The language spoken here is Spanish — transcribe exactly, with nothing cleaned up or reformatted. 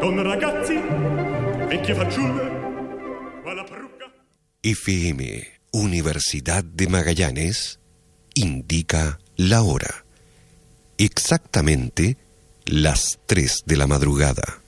con ragazzi, vecchie fanciulle, con la parrucca. F M Universidad de Magallanes indica la hora. Exactamente las tres de la madrugada.